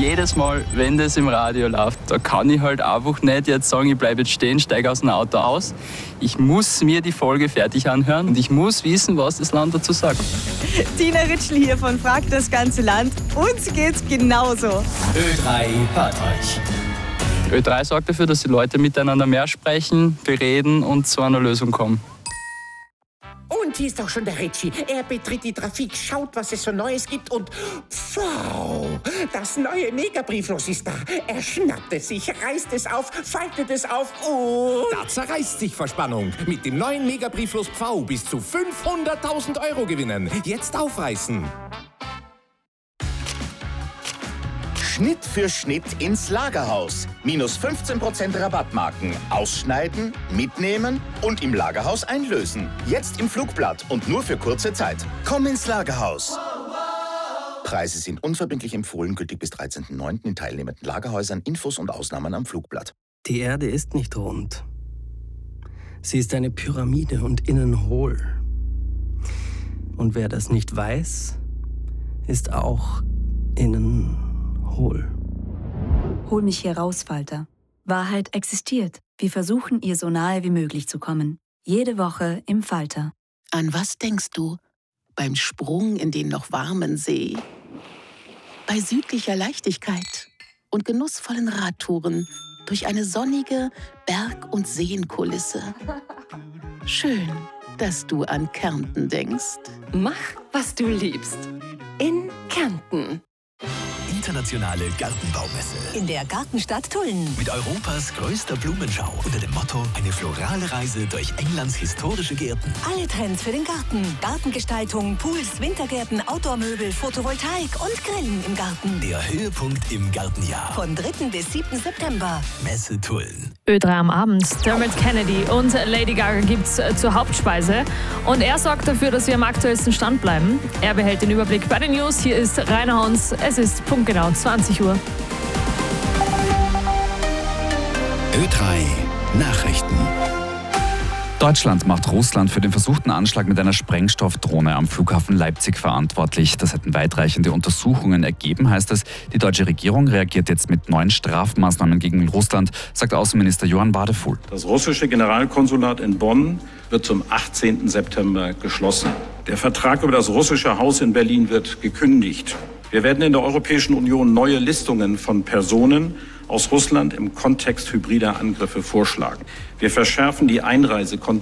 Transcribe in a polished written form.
jedes Mal, wenn das im Radio läuft, da kann ich halt einfach nicht jetzt sagen, ich bleibe jetzt stehen, steige aus dem Auto aus. Ich muss mir die Folge fertig anhören und ich muss wissen, was das Land dazu sagt. Tina Ritschl hier von Frag das ganze Land. Uns geht's genauso. Ö3 hört euch. Ö3 sorgt dafür, dass die Leute miteinander mehr sprechen, bereden und zu einer Lösung kommen. Und hier ist auch schon der Ritchie. Er betritt die Trafik, schaut, was es so Neues gibt und... Wow, das neue Megabrieflos ist da. Er schnappt es sich, reißt es auf, faltet es auf und... Da zerreißt sich Verspannung. Mit dem neuen Megabrieflos Pfau bis zu 500.000 € gewinnen. Jetzt aufreißen. Schnitt für Schnitt ins Lagerhaus. Minus 15% Rabattmarken. Ausschneiden, mitnehmen und im Lagerhaus einlösen. Jetzt im Flugblatt und nur für kurze Zeit. Komm ins Lagerhaus. Preise sind unverbindlich empfohlen, gültig bis 13.09. in teilnehmenden Lagerhäusern. Infos und Ausnahmen am Flugblatt. Die Erde ist nicht rund. Sie ist eine Pyramide und innen hohl. Und wer das nicht weiß, ist auch innen hohl. Hol mich hier raus, Falter. Wahrheit existiert. Wir versuchen, ihr so nahe wie möglich zu kommen. Jede Woche im Falter. An was denkst du? Beim Sprung in den noch warmen See? Bei südlicher Leichtigkeit und genussvollen Radtouren durch eine sonnige Berg- und Seenkulisse. Schön, dass du an Kärnten denkst. Mach, was du liebst. In Kärnten. Internationale Gartenbaumesse. In der Gartenstadt Tulln. Mit Europas größter Blumenschau unter dem Motto eine florale Reise durch Englands historische Gärten. Alle Trends für den Garten. Gartengestaltung, Pools, Wintergärten, Outdoor-Möbel, Photovoltaik und Grillen im Garten. Der Höhepunkt im Gartenjahr. Von 3. bis 7. September. Messe Tulln. Ö3 am Abend. Dermot Kennedy und Lady Gaga gibt's zur Hauptspeise. Und er sorgt dafür, dass wir am aktuellsten Stand bleiben. Er behält den Überblick bei den News. Hier ist Rainer Hons. Es ist punktgenau 20 Uhr. Ö3 Nachrichten. Deutschland macht Russland für den versuchten Anschlag mit einer Sprengstoffdrohne am Flughafen Leipzig verantwortlich. Das hätten weitreichende Untersuchungen ergeben, heißt es. Die deutsche Regierung reagiert jetzt mit neuen Strafmaßnahmen gegen Russland, sagt Außenminister Johann Wadefuhl. Das russische Generalkonsulat in Bonn wird zum 18. September geschlossen. Der Vertrag über das russische Haus in Berlin wird gekündigt. Wir werden in der Europäischen Union neue Listungen von Personen aus Russland im Kontext hybrider Angriffe vorschlagen. Wir verschärfen die Einreisekontrollen